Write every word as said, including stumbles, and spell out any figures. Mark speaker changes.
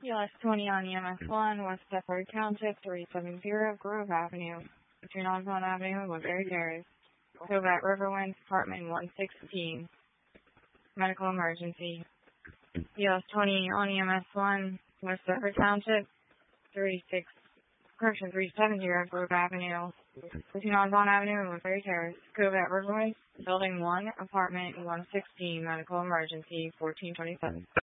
Speaker 1: E L S twenty on E M S one, West Stafford Township, three seventy Grove Avenue, between Osborne Avenue and Woodbury Terrace. Covat Riverwind, apartment one sixteen. Medical emergency. E L S twenty on E M S one, West Stafford Township, three six, correction, three seventy Grove Avenue, between Osborne Avenue and Woodbury Terrace. Covat Riverwind, building one, apartment one sixteen. Medical emergency, fourteen twenty-seven.